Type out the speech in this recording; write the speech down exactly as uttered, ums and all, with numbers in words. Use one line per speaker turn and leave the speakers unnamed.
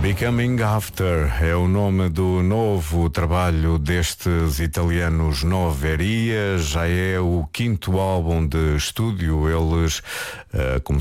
Becoming After é o nome do novo trabalho destes italianos Noveria, já é o quinto álbum de estúdio. Eles uh,